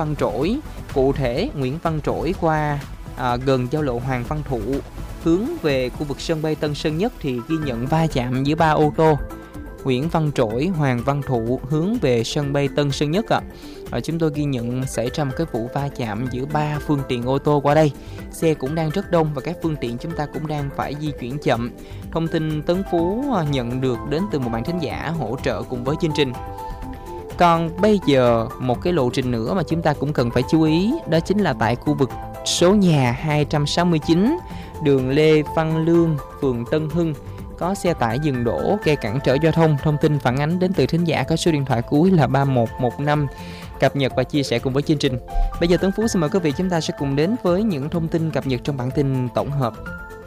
Văn Trỗi. Cụ thể, Nguyễn Văn Trỗi qua gần giao lộ Hoàng Văn Thụ hướng về khu vực sân bay Tân Sơn Nhất thì ghi nhận va chạm giữa 3 ô tô. Nguyễn Văn Trỗi, Hoàng Văn Thụ hướng về sân bay Tân Sơn Nhất chúng tôi ghi nhận xảy ra một cái vụ va chạm giữa 3 phương tiện ô tô qua đây. Xe cũng đang rất đông và các phương tiện chúng ta cũng đang phải di chuyển chậm. Thông tin Tấn Phú nhận được đến từ một bạn thính giả hỗ trợ cùng với chương trình. Còn bây giờ một cái lộ trình nữa mà chúng ta cũng cần phải chú ý, đó chính là tại khu vực số nhà 269 đường Lê Văn Lương, phường Tân Hưng, có xe tải dừng đỗ gây cản trở giao thông. Thông tin phản ánh đến từ thính giả có số điện thoại cuối là 3115, cập nhật và chia sẻ cùng với chương trình. Bây giờ Tấn Phú xin mời quý vị chúng ta sẽ cùng đến với những thông tin cập nhật trong bản tin tổng hợp.